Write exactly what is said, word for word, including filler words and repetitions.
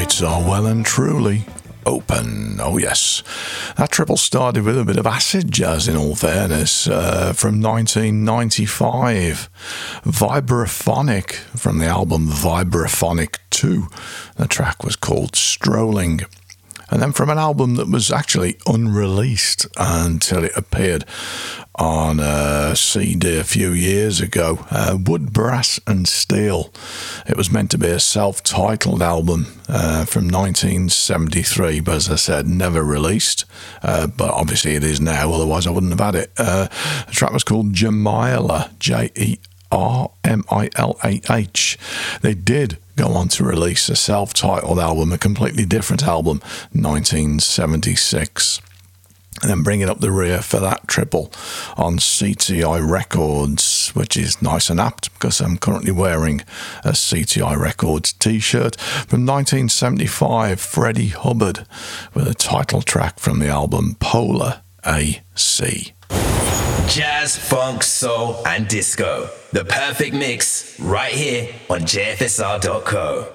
gates are well and truly open. Oh yes, that triple started with a bit of acid jazz, in all fairness, uh, from nineteen ninety-five. Vibraphonic from the album Vibraphonic two. The track was called Strolling. And then from an album that was actually unreleased until it appeared on a C D a few years ago, uh, Wood, Brass and Steel. It was meant to be a self-titled album uh, from nineteen seventy-three, but as I said, never released. Uh, but obviously it is now, otherwise I wouldn't have had it. Uh, the track was called Jamila, J E R M I L A H. They did go on to release a self-titled album, a completely different album, nineteen seventy-six. And then bringing up the rear for that triple on C T I Records, which is nice and apt because I'm currently wearing a C T I Records t-shirt. From nineteen seventy-five, Freddie Hubbard with a title track from the album Polar A C. Jazz, funk, soul and disco. The perfect mix right here on J F S R dot co.